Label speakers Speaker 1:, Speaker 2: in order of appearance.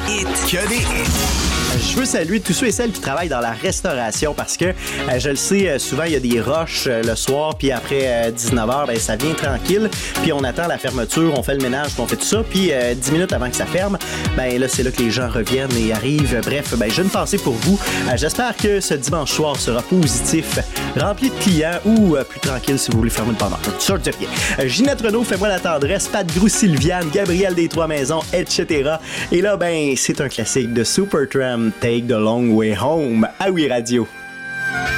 Speaker 1: hits. Que des hits.
Speaker 2: Je veux saluer tous ceux et celles qui travaillent dans la restauration parce que, je le sais, souvent il y a des rushs le soir, puis après 19h, ben, ça vient tranquille, puis on attend la fermeture, on fait le ménage, puis on fait tout ça, puis 10 minutes avant que ça ferme, ben là, c'est là que les gens reviennent et arrivent. Bref, ben, j'ai une pensée pour vous. J'espère que ce dimanche soir sera positif, rempli de clients ou plus tranquille si vous voulez fermer le pendant. Ça, je dis rien. Ginette Renault, Fais-moi la tendresse, Pat Grou, Sylviane, Gabriel des Trois-Maisons, etc. Et là, ben, c'est un classique de Supertramp, Take the Long Way Home, à Oui Radio.